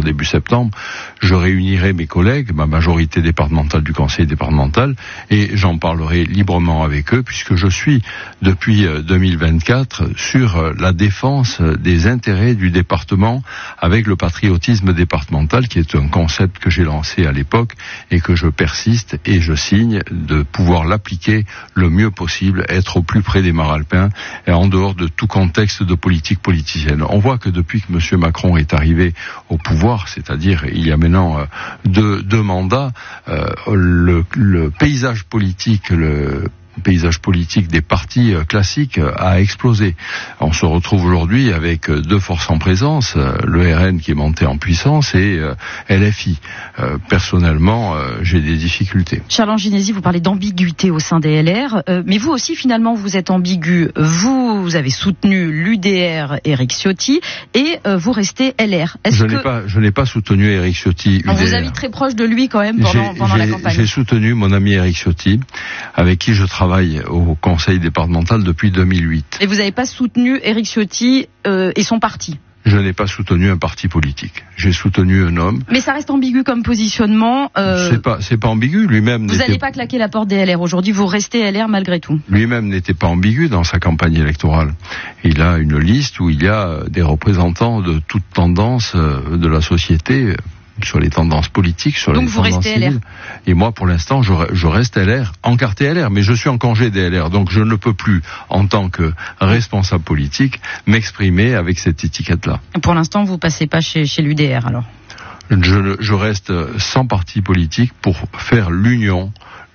début septembre, je réunirai mes collègues, ma majorité départementale du conseil départemental, et j'en parlerai librement avec eux, puisque je suis depuis 2024 sur la défense des intérêts du département avec le patriotisme départemental, qui est un concept que j'ai lancé à l'époque et que je persiste et je signe de pouvoir l'appliquer le mieux possible, être au plus près des Maralpins et en dehors de tout contexte de politique politicienne. On voit que depuis que M. Macron est arrivé au pouvoir, c'est-à-dire il y a maintenant deux mandats, le paysage politique, des partis classiques a explosé. On se retrouve aujourd'hui avec deux forces en présence, le RN qui est monté en puissance et LFI. Personnellement, j'ai des difficultés. Charles Ginesi, vous parlez d'ambiguïté au sein des LR, mais vous aussi finalement vous êtes ambigu. Vous avez soutenu l'UDR Éric Ciotti et vous restez LR. Je n'ai pas soutenu Éric Ciotti. On vous a mis très proche de lui quand même pendant la campagne. J'ai soutenu mon ami Éric Ciotti, avec qui je travaille au conseil départemental depuis 2008. Et vous n'avez pas soutenu Éric Ciotti et son parti? Je n'ai pas soutenu un parti politique. J'ai soutenu un homme. Mais ça reste ambigu comme positionnement. C'est pas ambigu. Lui-même. Vous n'allez pas claquer la porte des LR aujourd'hui. Vous restez LR malgré tout. Lui-même n'était pas ambigu dans sa campagne électorale. Il a une liste où il y a des représentants de toutes tendances de la société, sur les tendances politiques, sur donc les tendances civiles. Donc vous restez LR. Et moi, pour l'instant, je reste LR, encarté LR, mais je suis en congé des LR, donc je ne peux plus, en tant que responsable politique, m'exprimer avec cette étiquette-là. Pour l'instant, vous passez pas chez l'UDR, alors? Je reste sans parti politique pour faire l'union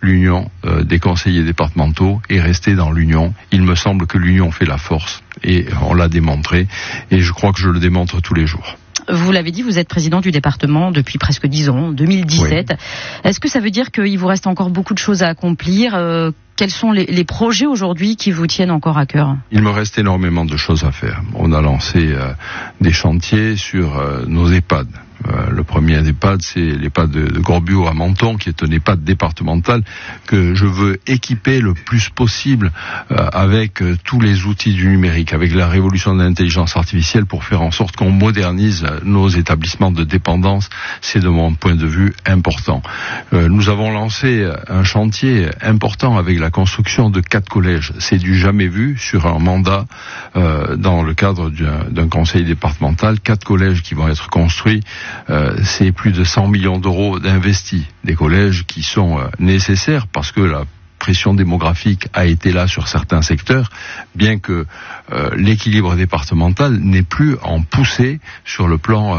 des conseillers départementaux et rester dans l'union. Il me semble que l'union fait la force, et on l'a démontré, et je crois que je le démontre tous les jours. Vous l'avez dit, vous êtes président du département depuis presque 10 ans, 2017. Oui. Est-ce que ça veut dire qu'il vous reste encore beaucoup de choses à accomplir? Quels sont les projets aujourd'hui qui vous tiennent encore à cœur? Il me reste énormément de choses à faire. On a lancé des chantiers sur nos EHPAD. Le premier EHPAD, c'est l'EHPAD de Corbiot à Menton, qui est un EHPAD départemental que je veux équiper le plus possible avec tous les outils du numérique, avec la révolution de l'intelligence artificielle, pour faire en sorte qu'on modernise nos établissements de dépendance. C'est de mon point de vue important. Nous avons lancé un chantier important avec la construction de 4 collèges. C'est du jamais vu sur un mandat dans le cadre d'un conseil départemental. 4 collèges qui vont être construits. C'est plus de 100 millions d'euros d'investis. Des collèges qui sont nécessaires parce que la pression démographique a été là sur certains secteurs, bien que l'équilibre départemental n'est plus en poussée sur le plan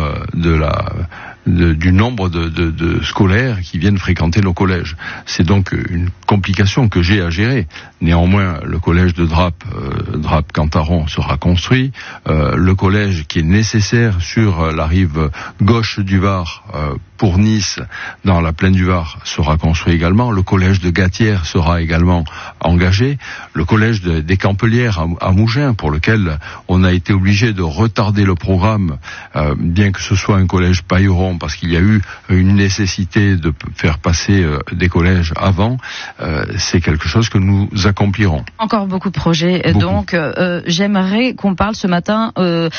du nombre de scolaires qui viennent fréquenter nos collèges. C'est donc une complication que j'ai à gérer. Néanmoins, le collège de Drape-Cantaron sera construit. Le collège qui est nécessaire sur la rive gauche du Var, pour Nice, dans la plaine du Var, sera construit également. Le collège de Gatière sera également engagé. Le collège des Campelières à Mougins, pour lequel on a été obligé de retarder le programme, bien que ce soit un collège pailleron, parce qu'il y a eu une nécessité de faire passer des collèges avant, c'est quelque chose que nous accomplirons. Encore beaucoup de projets. Beaucoup. Donc, j'aimerais qu'on parle ce matin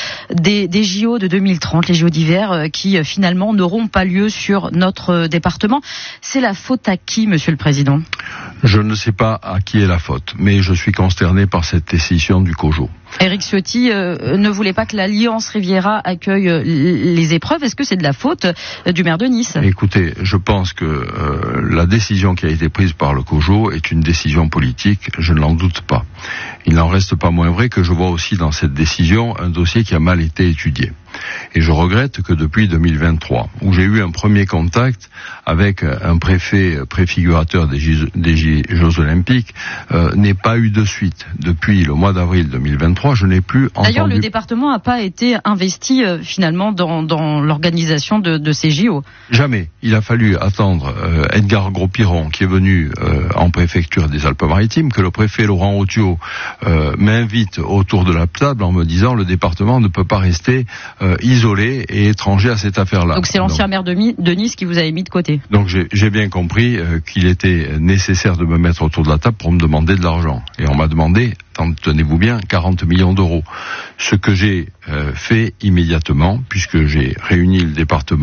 des JO de 2030, les JO d'hiver, qui finalement n'auront pas lieu sur notre département. C'est la faute à qui, Monsieur le Président? Je ne sais pas à qui est la faute, mais je suis consterné par cette décision du COJO. Éric Ciotti ne voulait pas que l'Alliance Riviera accueille les épreuves. Est-ce que c'est de la faute du maire de Nice? Écoutez, je pense que la décision qui a été prise par le COJO est une décision politique, je ne l'en doute pas. Il n'en reste pas moins vrai que je vois aussi dans cette décision un dossier qui a mal été étudié. Et je regrette que depuis 2023, où j'ai eu un premier contact avec un préfet préfigurateur des Jeux Olympiques, n'ait pas eu de suite. Depuis le mois d'avril 2023, je n'ai plus entendu... D'ailleurs, le département n'a pas été investi finalement dans l'organisation de ces JO. Jamais. Il a fallu attendre Edgar Gros-Piron, qui est venu en préfecture des Alpes-Maritimes, que le préfet Laurent Othiot m'invite autour de la table en me disant le département ne peut pas rester isolé et étranger à cette affaire-là. Donc c'est l'ancien maire de Nice qui vous avait mis de côté. Donc j'ai bien compris qu'il était nécessaire de me mettre autour de la table pour me demander de l'argent. Et on m'a demandé, tenez-vous bien, 40 millions d'euros. Ce que j'ai fait immédiatement, puisque j'ai réuni le département